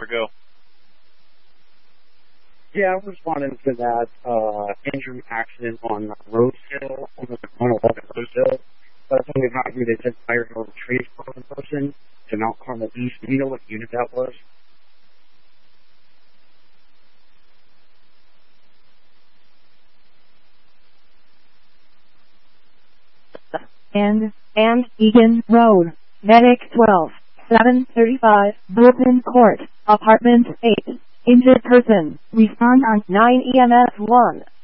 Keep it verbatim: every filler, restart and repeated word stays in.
go. Yeah, I was responding to that uh, injury accident on Rosehill, on the one eleven Rosehill. But I think not who they said fired over trees for the person to Mount Carmel East. Do you know what unit that was? And, and Egan Road, Medic twelve, seven thirty-five, Brooklyn Court, Apartment eight, injured person, respond on nine E M S one.